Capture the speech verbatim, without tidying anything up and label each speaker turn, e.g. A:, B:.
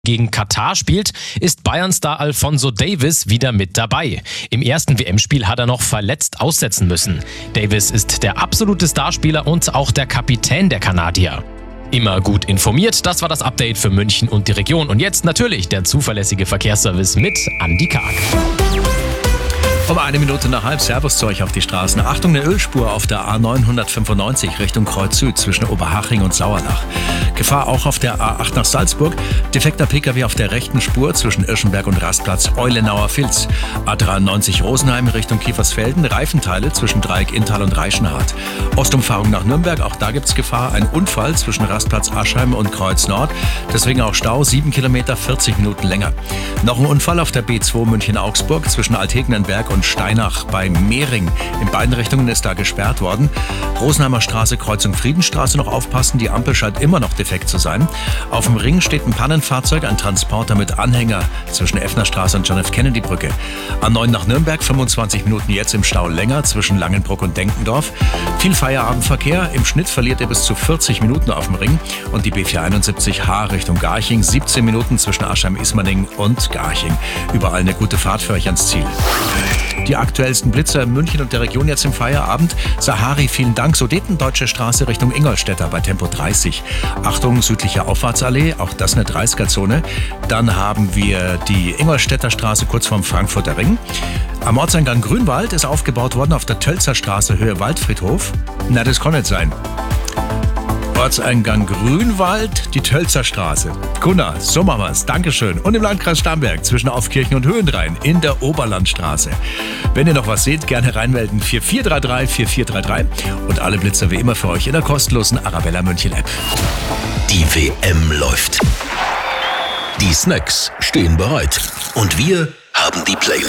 A: gegen Katar spielt, ist Bayern-Star Alphonso Davies wieder mit dabei. Im ersten W M-Spiel hat er noch verletzt aussetzen müssen. Davies ist der absolute Starspieler und auch der Kapitän der Kanadier. Immer gut informiert, das war das Update für München und die Region. Und jetzt natürlich der zuverlässige Verkehrsservice mit Andi Karg.
B: Um eine Minute nach halb, Servus zu euch auf die Straßen. Achtung, eine Ölspur auf der A neunhundertfünfundneunzig Richtung Kreuz Süd zwischen Oberhaching und Sauerlach. Gefahr auch auf der A acht nach Salzburg. Defekter Pkw auf der rechten Spur zwischen Irschenberg und Rastplatz Eulenauer Filz. A dreiundneunzig Rosenheim Richtung Kiefersfelden. Reifenteile zwischen Dreieck Inntal und Reichenhardt. Ostumfahrung nach Nürnberg, auch da gibt's Gefahr. Ein Unfall zwischen Rastplatz Aschheim und Kreuz Nord. Deswegen auch Stau, sieben Kilometer, vierzig Minuten länger. Noch ein Unfall auf der B zwei München-Augsburg zwischen Altegnenberg und Steinach bei Mehring. In beiden Richtungen ist da gesperrt worden. Rosenheimer Straße, Kreuzung Friedenstraße noch aufpassen. Die Ampel scheint immer noch defekt zu sein. Auf dem Ring steht ein Pannenfahrzeug, ein Transporter mit Anhänger zwischen Effnerstraße und John F. Kennedy Brücke. A neun nach Nürnberg, fünfundzwanzig Minuten jetzt im Stau länger zwischen Langenbruck und Denkendorf. Viel Feierabendverkehr. Im Schnitt verliert ihr bis zu vierzig Minuten auf dem Ring. Und die B vierhunderteinundsiebzig H Richtung Garching, siebzehn Minuten zwischen Aschheim-Ismaning und Garching. Überall eine gute Fahrt für euch ans Ziel. Die aktuellsten Blitzer in München und der Region jetzt im Feierabend. Sahari, vielen Dank. Sudetendeutsche Straße Richtung Ingolstädter bei Tempo dreißig. Achtung, südliche Auffahrtsallee, auch das eine dreißiger-Zone. Dann haben wir die Ingolstädter Straße kurz vorm Frankfurter Ring. Am Ortseingang Grünwald ist aufgebaut worden auf der Tölzer Straße Höhe Waldfriedhof. Na, das kann nicht sein. Ortseingang Grünwald, die Tölzer Straße. Gunnar, so machen wir's. Dankeschön. Und im Landkreis Starnberg zwischen Aufkirchen und Höhenrhein in der Oberlandstraße. Wenn ihr noch was seht, gerne reinmelden. vier vier drei drei vier vier drei drei. Und alle Blitzer wie immer für euch in der kostenlosen Arabella München App.
C: Die W M läuft. Die Snacks stehen bereit. Und wir haben die Playlist.